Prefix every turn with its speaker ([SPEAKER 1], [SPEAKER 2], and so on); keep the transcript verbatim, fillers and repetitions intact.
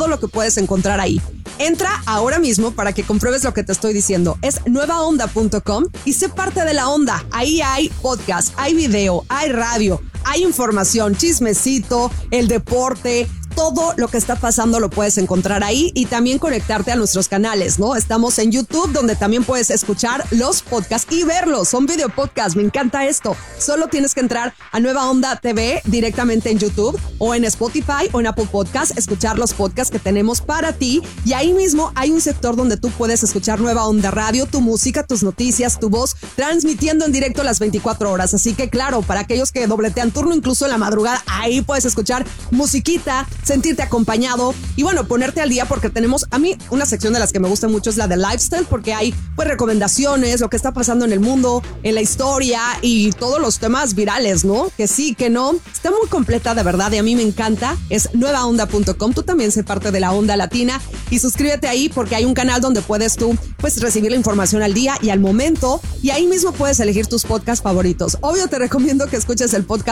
[SPEAKER 1] todo lo que puedes encontrar ahí. Entra ahora mismo para que compruebes lo que te estoy diciendo. Es nueva onda punto com y sé parte de la onda. Ahí hay podcast, hay video, hay radio, hay información, chismecito, el deporte. Todo lo que está pasando lo puedes encontrar ahí y también conectarte a nuestros canales, ¿no? Estamos en YouTube, donde también puedes escuchar los podcasts y verlos. Son video podcasts, me encanta esto. Solo tienes que entrar a Nueva Onda T V directamente en YouTube o en Spotify o en Apple Podcasts, escuchar los podcasts que tenemos para ti. Y ahí mismo hay un sector donde tú puedes escuchar Nueva Onda Radio, tu música, tus noticias, tu voz, transmitiendo en directo las veinticuatro horas. Así que claro, para aquellos que dobletean turno incluso en la madrugada, ahí puedes escuchar musiquita, sentirte acompañado y bueno, ponerte al día porque tenemos, a mí, una sección de las que me gusta mucho es la de lifestyle porque hay pues recomendaciones, lo que está pasando en el mundo, en la historia y todos los temas virales, ¿no? Que sí, que no. Está muy completa de verdad y a mí me encanta. Es nueva onda punto com. Tú también sé parte de la onda latina y suscríbete ahí porque hay un canal donde puedes tú pues recibir la información al día y al momento y ahí mismo puedes elegir tus podcasts favoritos. Obvio te recomiendo que escuches el podcast